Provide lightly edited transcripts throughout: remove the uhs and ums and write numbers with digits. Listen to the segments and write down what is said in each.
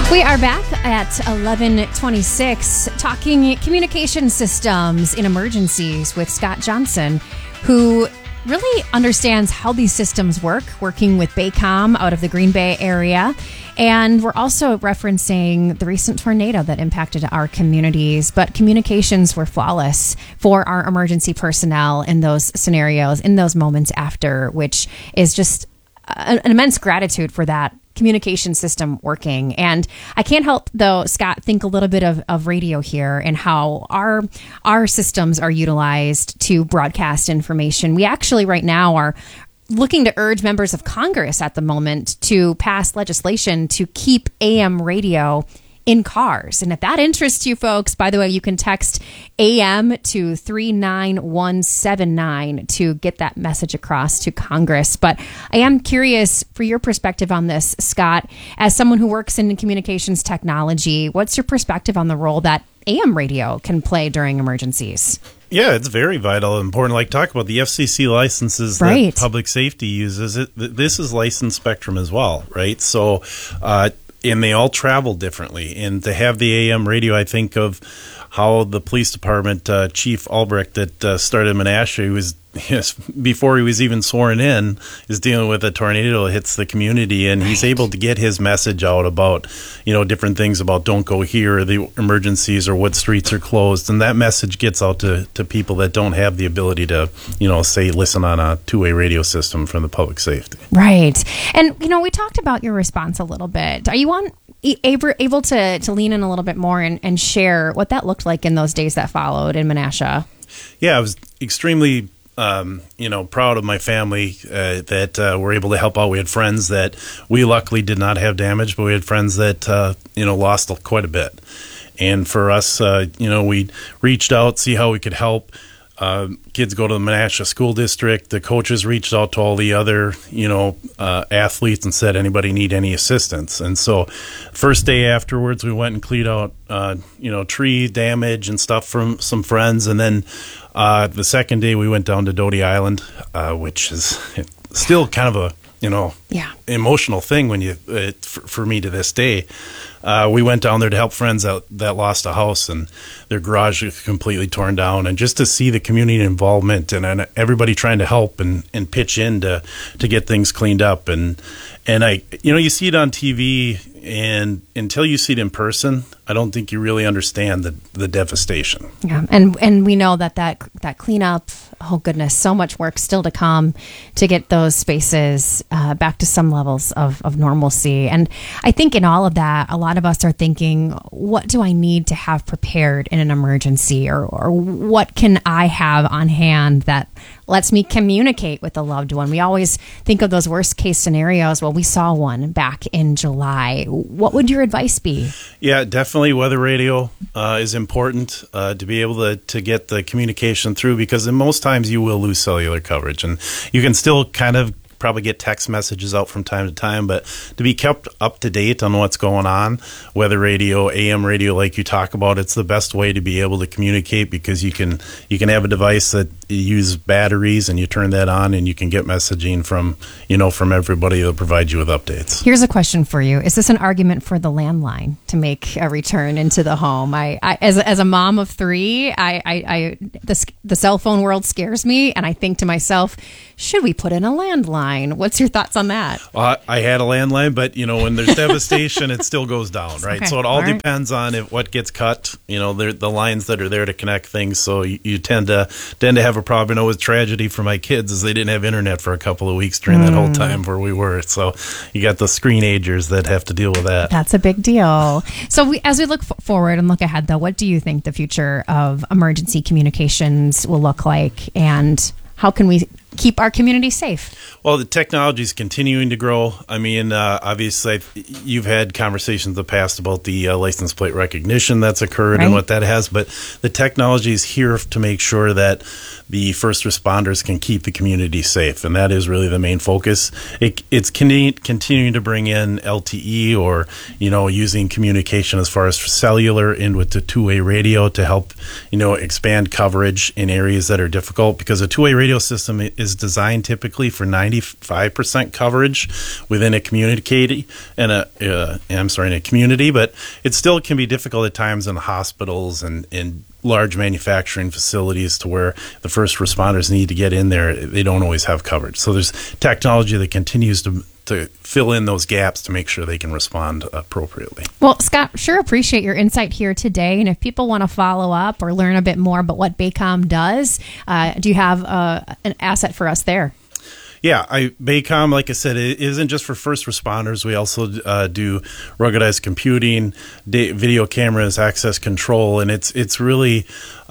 We are back at 11:26 talking communication systems in emergencies with Scott Johnson, who really understands how these systems work, working with Baycom out of the Green Bay area. And we're also referencing the recent tornado that impacted our communities, but communications were flawless for our emergency personnel in those scenarios, in those moments after, which is just an immense gratitude for that communication system working. And I can't help, though, Scott, think a little bit of radio here and how our systems are utilized to broadcast information. We actually right now are looking to urge members of Congress at the moment to pass legislation to keep AM radio in cars. And if that interests you folks, by the way, you can text AM to 39179 to get that message across to Congress. But I am curious for your perspective on this, Scott, as someone who works in communications technology, what's your perspective on the role that AM radio can play during emergencies? Yeah, it's very vital and important. Like, talk about the FCC licenses right. that public safety uses. This is licensed spectrum as well, right? So, and they all travel differently. And to have the AM radio, I think of how the police department Chief Albrecht that started in Menasha, was before he was even sworn in, is dealing with a tornado that hits the community, and he's able to get his message out about, different things about don't go here, the emergencies, or what streets are closed, and that message gets out to people that don't have the ability to, say, listen on a two-way radio system from the public safety. Right. And, we talked about your response a little bit. Are you able to lean in a little bit more and share what that looked like in those days that followed in Menasha? Yeah, I was extremely proud of my family that were able to help out. We had friends that we luckily did not have damage, but we had friends that, lost quite a bit. And for us, we reached out, see how we could help. Kids go to the Menasha School District. The coaches reached out to all the other, athletes and said, anybody need any assistance? And so first day afterwards, we went and cleaned out, tree damage and stuff from some friends. And then the second day, we went down to Doty Island, which is still kind of a, emotional thing when for me to this day. We went down there to help friends that lost a house and their garage was completely torn down, and just to see the community involvement and everybody trying to help and pitch in to get things cleaned up. And I, you see it on TV, and until you see it in person, I don't think you really understand the devastation. Yeah, and we know that cleanup, oh goodness, so much work still to come to get those spaces back to some levels of normalcy. And I think in all of that, a lot of us are thinking, what do I need to have prepared in an emergency, or what can I have on hand that lets me communicate with a loved one? We always think of those worst case scenarios. Well, we saw one back in July. What would your advice be? Yeah, definitely weather radio is important to be able to get the communication through, because in most times you will lose cellular coverage, and you can still kind of probably get text messages out from time to time, but to be kept up to date on what's going on, weather radio, AM radio, like you talk about, it's the best way to be able to communicate, because you can have a device that uses batteries, and you turn that on, and you can get messaging from everybody that'll provide you with updates. Here's a question for you. Is this an argument for the landline to make a return into the home? I as a mom of three, the cell phone world scares me, and I think to myself, should we put in a landline? What's your thoughts on that? Well, I had a landline, but when there's devastation, it still goes down, right? Okay. So it all depends on what gets cut. The lines that are there to connect things. So you tend to have a problem. With tragedy for my kids is they didn't have internet for a couple of weeks during that whole time where we were. So you got the screenagers that have to deal with that. That's a big deal. So as we look forward and look ahead, though, what do you think the future of emergency communications will look like, and how can we keep our community safe? Well, the technology is continuing to grow. I mean, obviously, you've had conversations in the past about the license plate recognition that's occurred and what that has, but the technology is here to make sure that the first responders can keep the community safe, and that is really the main focus. It's continuing to bring in LTE, or using communication as far as cellular in with the two-way radio to help expand coverage in areas that are difficult, because a two-way radio system is is designed typically for 95% coverage within a community in a community, but it still can be difficult at times in hospitals and in large manufacturing facilities to where the first responders need to get in there. They don't always have coverage. So there's technology that continues to fill in those gaps to make sure they can respond appropriately. Well, Scott, sure appreciate your insight here today. And if people want to follow up or learn a bit more about what Baycom does, do you have an asset for us there? Yeah, Baycom, like I said, it isn't just for first responders. We also do ruggedized computing, video cameras, access control, and it's really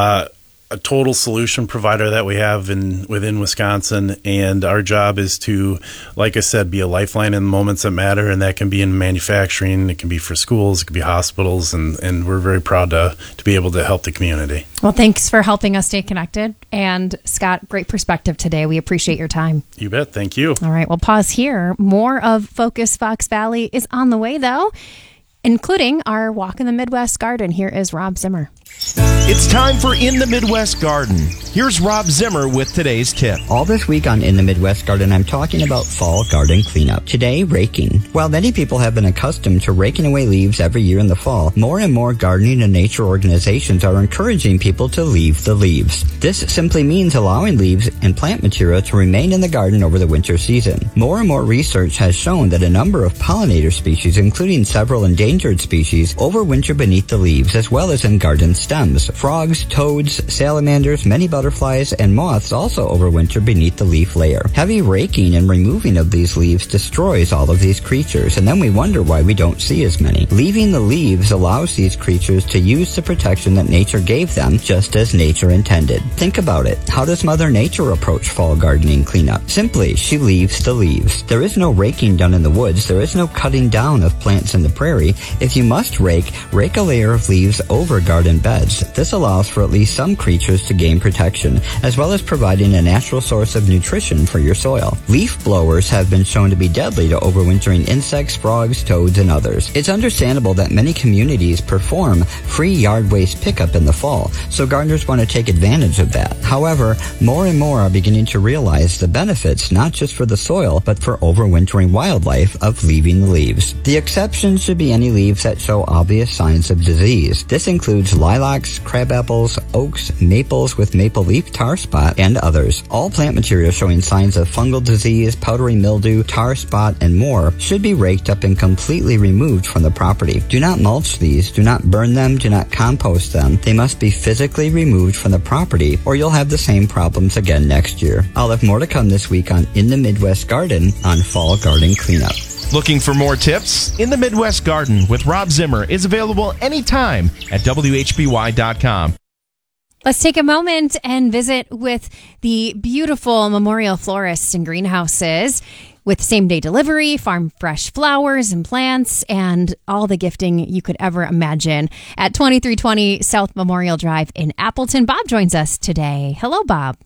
a total solution provider that we have within Wisconsin, and our job is to, like I said, be a lifeline in the moments that matter, and that can be in manufacturing, it can be for schools, it can be hospitals, and we're very proud to be able to help the community. Well, thanks for helping us stay connected, and Scott, great perspective today. We appreciate your time. You bet. Thank you. All right, we'll pause here. More of Focus Fox Valley is on the way, though, including our Walk in the Midwest Garden. Here is Rob Zimmer. It's time for In the Midwest Garden. Here's Rob Zimmer with today's tip. All this week on In the Midwest Garden, I'm talking about fall garden cleanup. Today, raking. While many people have been accustomed to raking away leaves every year in the fall, more and more gardening and nature organizations are encouraging people to leave the leaves. This simply means allowing leaves and plant material to remain in the garden over the winter season. More and more research has shown that a number of pollinator species, including several endangered species, overwinter beneath the leaves as well as in garden stems. Frogs, toads, salamanders, many butterflies, and moths also overwinter beneath the leaf layer. Heavy raking and removing of these leaves destroys all of these creatures, and then we wonder why we don't see as many. Leaving the leaves allows these creatures to use the protection that nature gave them, just as nature intended. Think about it. How does Mother Nature approach fall gardening cleanup? Simply, she leaves the leaves. There is no raking done in the woods. There is no cutting down of plants in the prairie. If you must rake a layer of leaves over garden beds. This allows for at least some creatures to gain protection, as well as providing a natural source of nutrition for your soil. Leaf blowers have been shown to be deadly to overwintering insects, frogs, toads, and others. It's understandable that many communities perform free yard waste pickup in the fall, so gardeners want to take advantage of that. However, more and more are beginning to realize the benefits, not just for the soil, but for overwintering wildlife, of leaving the leaves. The exception should be any leaves that show obvious signs of disease. This includes lilacs, crabapples, oaks, maples with maple leaf tar spot, and others. All plant material showing signs of fungal disease, powdery mildew, tar spot, and more should be raked up and completely removed from the property. Do not mulch these, do not burn them, do not compost them. They must be physically removed from the property, or you'll have the same problems again next year. I'll have more to come this week on In the Midwest Garden on fall garden cleanup. Looking for more tips? In the Midwest Garden with Rob Zimmer is available anytime at WHBY.com. Let's take a moment and visit with the beautiful Memorial Florists and Greenhouses with same-day delivery, farm fresh flowers and plants, and all the gifting you could ever imagine at 2320 South Memorial Drive in Appleton. Bob joins us today. Hello, Bob.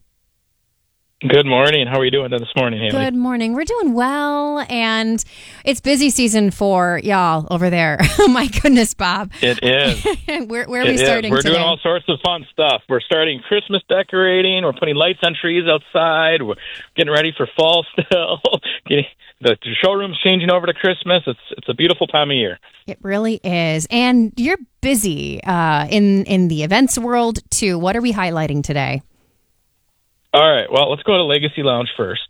Good morning. How are you doing this morning, Haley? Good morning. We're doing well, and it's busy season for y'all over there. Oh, my goodness, Bob. It is. Where are we starting We're today? doing all sorts of fun stuff. We're starting Christmas decorating. We're putting lights on trees outside. We're getting ready for fall still. The showroom's changing over to Christmas. It's a beautiful time of year. It really is. And you're busy in the events world, too. What are we highlighting today? All right. Well, let's go to Legacy Lounge first.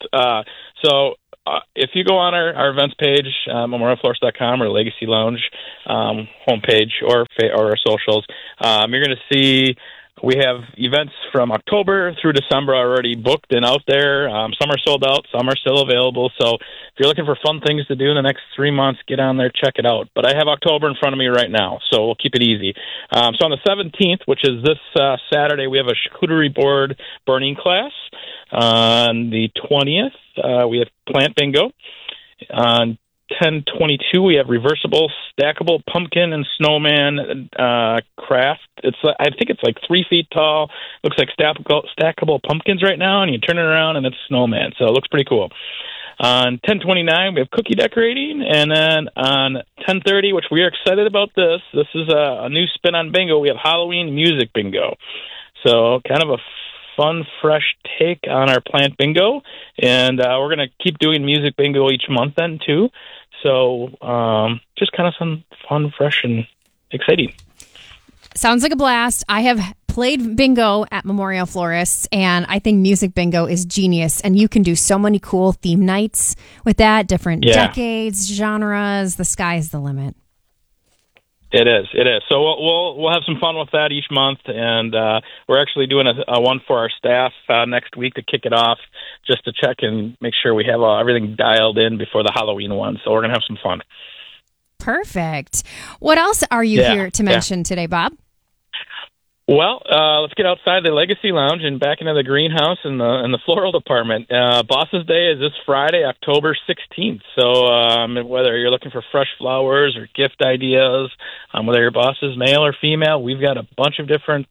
If you go on our events page, memorialflorist.com or Legacy Lounge homepage or our socials, you're going to see we have events from October through December already booked and out there. Some are sold out, some are still available. So if you're looking for fun things to do in the next 3 months, get on there, check it out. But I have October in front of me right now, so we'll keep it easy. So on the 17th, which is this Saturday, we have a charcuterie board burning class. On the 20th, we have plant bingo. On 10/22, we have reversible, stackable pumpkin and snowman craft. I think it's like 3 feet tall. Looks like stackable pumpkins right now, and you turn it around and it's snowman. So it looks pretty cool. On 10/29, we have cookie decorating, and then on 10/30, which we are excited about this is a new spin on bingo. We have Halloween music bingo. So kind of a fun, fresh take on our plant bingo, and we're going to keep doing music bingo each month then, too. So just kind of some fun, fresh, and exciting. Sounds like a blast. I have played bingo at Memorial Florists, and I think music bingo is genius. And you can do so many cool theme nights with that, different decades, genres. The sky's the limit. It is. So we'll have some fun with that each month, and we're actually doing a one for our staff next week to kick it off, just to check and make sure we have everything dialed in before the Halloween one. So we're going to have some fun. Perfect. What else are you here to mention today, Bob? Well, let's get outside the Legacy Lounge and back into the greenhouse in the floral department. Boss's Day is this Friday, October 16th. So whether you're looking for fresh flowers or gift ideas, whether your boss is male or female, we've got a bunch of different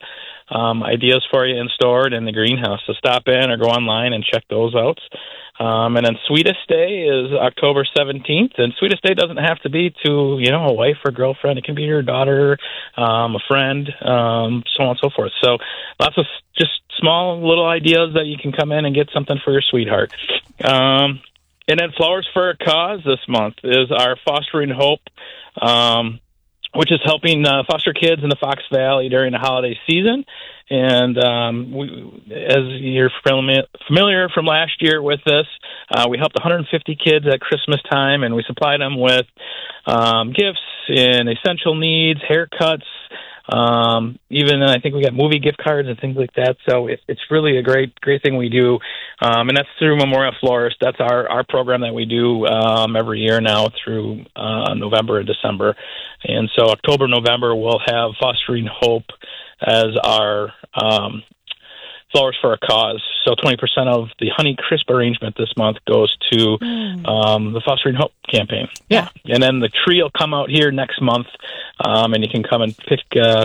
ideas for you in store in the greenhouse. So stop in or go online and check those out. And then Sweetest Day is October 17th. And Sweetest Day doesn't have to be to, a wife or girlfriend. It can be your daughter, a friend, so on and so forth. So lots of just small little ideas that you can come in and get something for your sweetheart. And then Flowers for a Cause this month is our Fostering Hope, which is helping foster kids in the Fox Valley during the holiday season. And as you're familiar from last year with this, we helped 150 kids at Christmas time, and we supplied them with gifts and essential needs, haircuts, even I think we got movie gift cards and things like that. So it's really a great thing we do. And that's through Memorial Florist. That's our program that we do every year now through November and December. And so October, November, we'll have Fostering Hope as our Flowers for a Cause. So 20% of the Honey Crisp arrangement this month goes to the Fostering Hope campaign. Yeah. And then the tree will come out here next month, and you can come and pick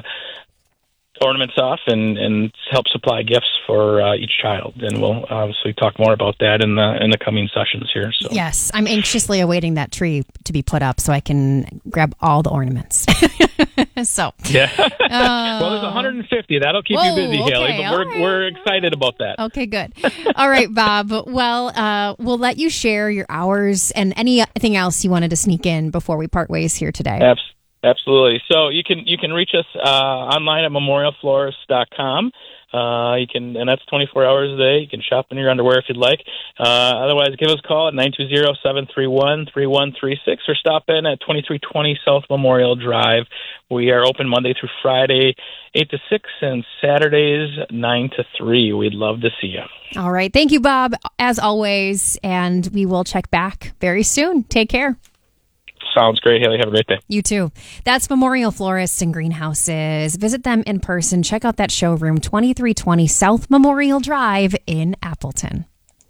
ornaments off and help supply gifts for each child. And we'll obviously talk more about that in the coming sessions here. So. Yes, I'm anxiously awaiting that tree to be put up so I can grab all the ornaments. So yeah. Well, there's 150. That'll keep you busy, Haley. But we're excited about that. Okay, good. All right, Bob. Well, we'll let you share your hours and anything else you wanted to sneak in before we part ways here today. Absolutely. So you can reach us online at memorialflorist.com. And that's 24 hours a day. You can shop in your underwear if you'd like. Otherwise, give us a call at 920-731-3136 or stop in at 2320 South Memorial Drive. We are open Monday through Friday, 8 to 6, and Saturdays, 9 to 3. We'd love to see you. All right. Thank you, Bob, as always. And we will check back very soon. Take care. Sounds great, Haley. Have a great day. You too. That's Memorial Florists and Greenhouses. Visit them in person. Check out that showroom, 2320 South Memorial Drive in Appleton.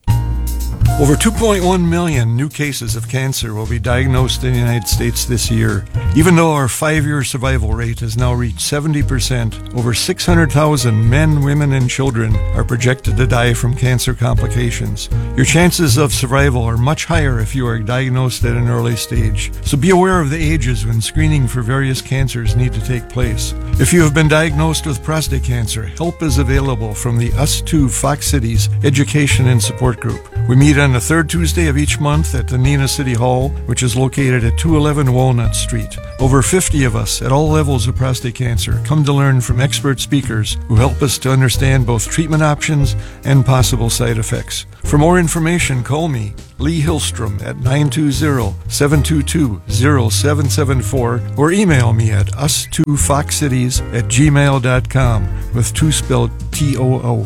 Over 2.1 million new cases of cancer will be diagnosed in the United States this year. Even though our 5-year survival rate has now reached 70%, over 600,000 men, women, and children are projected to die from cancer complications. Your chances of survival are much higher if you are diagnosed at an early stage. So be aware of the ages when screening for various cancers need to take place. If you have been diagnosed with prostate cancer, help is available from the Us Too Fox Cities Education and Support Group. We meet on the third Tuesday of each month at the Neenah City Hall, which is located at 211 Walnut Street. Over 50 of us at all levels of prostate cancer come to learn from expert speakers who help us to understand both treatment options and possible side effects. For more information, call me, Lee Hillstrom, at 920-722-0774 or email me at us2foxcities@gmail.com with 2 spelled TOO.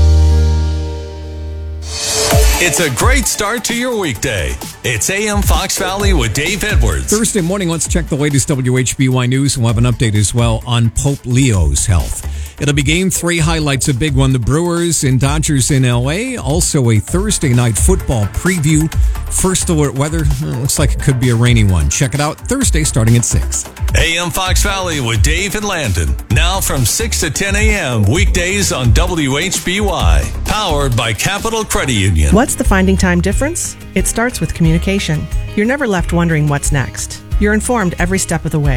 It's a great start to your weekday. It's AM Fox Valley with Dave Edwards. Thursday morning, let's check the latest WHBY news. We'll have an update as well on Pope Leo's health. It'll be Game 3 highlights, a big one. The Brewers and Dodgers in L.A. Also a Thursday night football preview. First alert weather, looks like it could be a rainy one. Check it out Thursday starting at 6. AM Fox Valley with Dave and Landon. Now from 6 to 10 a.m. weekdays on WHBY. Powered by Capital Credit Union. What's the finding time difference? It starts with communication. You're never left wondering what's next. You're informed every step of the way.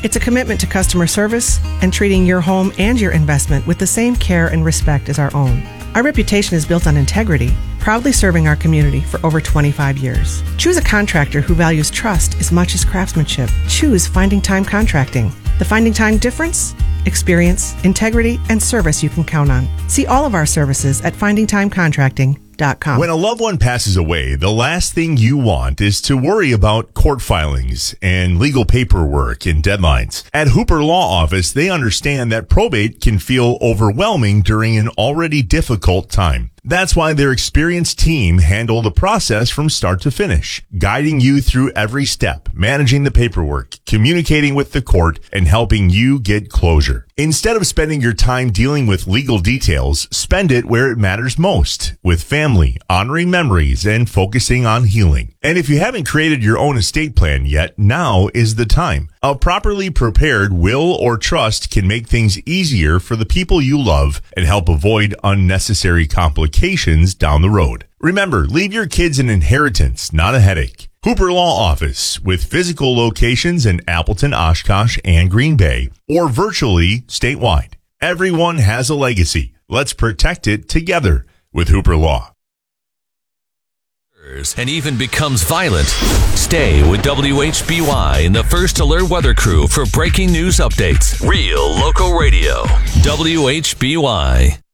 It's a commitment to customer service and treating your home and your investment with the same care and respect as our own. Our reputation is built on integrity, proudly serving our community for over 25 years. Choose a contractor who values trust as much as craftsmanship. Choose Finding Time Contracting. The Finding Time difference? Experience, integrity, and service you can count on. See all of our services at findingtimecontracting.com. When a loved one passes away, the last thing you want is to worry about court filings and legal paperwork and deadlines. At Hooper Law Office, they understand that probate can feel overwhelming during an already difficult time. That's why their experienced team handle the process from start to finish, guiding you through every step, managing the paperwork, communicating with the court, and helping you get closure. Instead of spending your time dealing with legal details, spend it where it matters most, with family, honoring memories, and focusing on healing. And if you haven't created your own estate plan yet, now is the time. A properly prepared will or trust can make things easier for the people you love and help avoid unnecessary complications down the road. Remember, leave your kids an inheritance, not a headache. Hooper Law Office, with physical locations in Appleton, Oshkosh, and Green Bay, or virtually statewide. Everyone has a legacy. Let's protect it together with Hooper Law. And even becomes violent. Stay with WHBY and the First Alert Weather Crew for breaking news updates. Real local radio. WHBY.